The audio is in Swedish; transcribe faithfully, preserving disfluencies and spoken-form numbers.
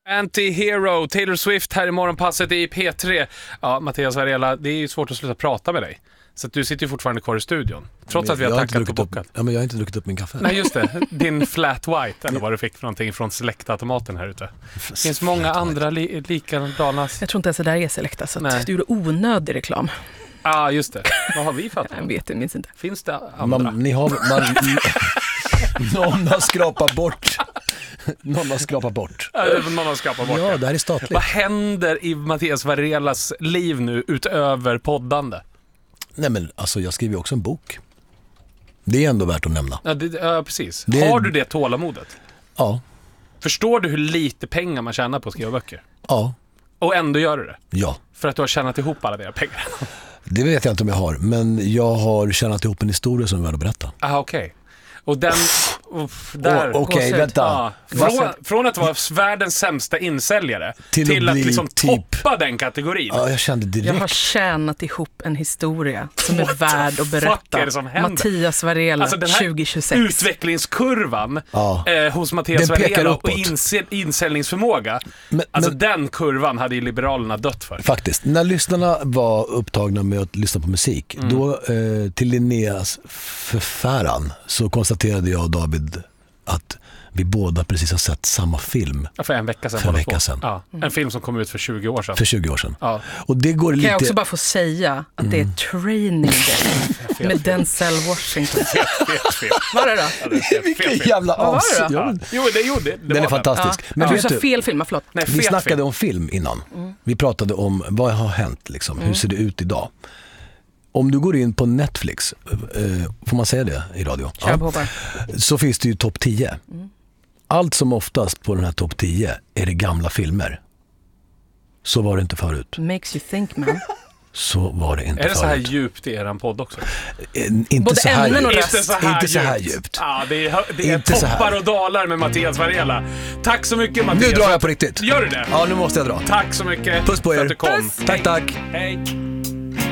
Anti-Hero, Taylor Swift här i morgonpasset i P tre. Ja, Mattias Varela, det är ju svårt att sluta prata med dig. Så att du sitter ju fortfarande kvar i studion. Trots att vi har tackat och bockat. Ja, men jag har inte druckit upp min kaffe. Nej, just det. Din flat white, eller vad du fick för någonting från Select-automaten här ute. Det finns många andra li- likadana. Jag tror inte ens det där är Selecta, så att du gjorde onödig reklam. Ja, ah, just det. Vad har vi fattat? Jag vet, jag minns inte. Finns det andra? Man, ni har... Man, någon har skrapat bort... Någon har skrapat bort. Någon har skrapat bort. Ja, det här är statligt. Vad händer i Mattias Varelas liv nu utöver poddande? Nej, men alltså jag skriver ju också en bok. Det är ändå värt att nämna. Ja, det, ja precis. Det... Har du det tålamodet? Ja. Förstår du hur lite pengar man tjänar på att skriva böcker? Ja. Och ändå gör du det? Ja. För att du har tjänat ihop alla dina pengar? Det vet jag inte om jag har. Men jag har tjänat ihop en historia som är värd att berätta. Ah, okej. Okay. Och den... Uff, där. Oh, okej, okay, vänta. Ja, från, från att vara världens sämsta insäljare till, till att, att liksom typ... toppa den kategorin. Ja, jag kände direkt. Jag har tjänat ihop en historia som är värd att berätta. Mattias Varela, alltså tjugo tjugosex. Utvecklingskurvan ja. eh, hos Mattias Varela och inse, insäljningsförmåga. Men, alltså men, den kurvan hade ju Liberalerna dött för. Faktiskt. När lyssnarna var upptagna med att lyssna på musik, mm. då eh, till Linneas förfäran så konstaterade jag och David att vi båda precis har sett samma film. Ja, för en vecka sedan. För en vecka sedan. Ja, en film som kom ut för tjugo år sedan. För tjugo år sedan. Ja. Och det går lite... Kan jag också bara få säga att mm. det är Training Day med Denzel Washington. Fet, fet, fet. Vad är det då? Ja, det är Vilken fet, fet. jävla as. Ja. Ja. Jo, det gjorde det. Den är fantastisk. Ja. Men ja. Du sa fel film, förlåt. Nej, vi snackade film. om film innan. Mm. Vi pratade om vad har hänt, liksom. Mm. Hur ser det ut idag? Om du går in på Netflix, eh, får man säga det i radio? Ja. Så finns det ju topp tio. Mm. Allt som oftast på den här topp tio är det gamla filmer. Så var det inte förut. Makes you think, man. Så var det inte förut. Är det så här djupt i eran podd också? Eh, inte, Både så här ämnen och djupt. Inte så här inte djupt. Så här djupt. Ja, det är, det är inte toppar och dalar med Mattias Varela. Tack så mycket, Mattias. Nu drar jag på riktigt. Gör du det? Ja, nu måste jag dra. Tack så mycket. Puss på er. För att du kom. Tack, tack. Hej.